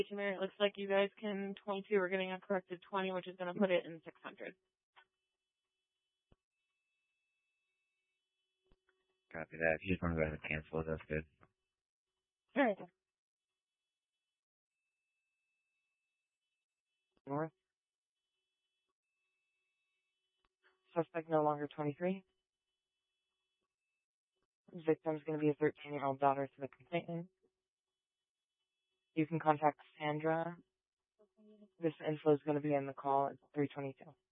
It looks like you guys can 22. We're getting a corrected 20, which is going to put it in 600. Copy that. If you just want to go ahead and cancel it, that's good. All right. North. Suspect no longer 23. Victim's going to be a 13-year-old daughter to the complainant. You can contact Sandra. This info is going to be in the call at 322.